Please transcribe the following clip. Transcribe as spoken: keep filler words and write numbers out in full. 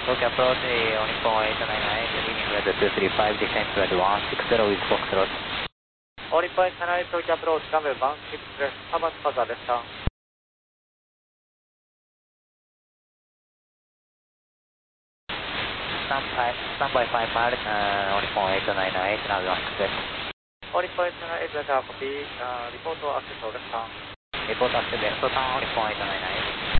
Tokyo approach, uh, Nippon eight nine nine, leading weather two three five, descent to weather one six zero with Foxtrot. Nippon eight nine nine, Tokyo approach, runway one six left, Havas Plaza left turn. Stand by, stand by five miles, uh, Nippon eight nine nine, runway one six left. Nippon eight nine nine, weather copy, uh, report access left turn. Report access left turn, Nippon eight nine nine.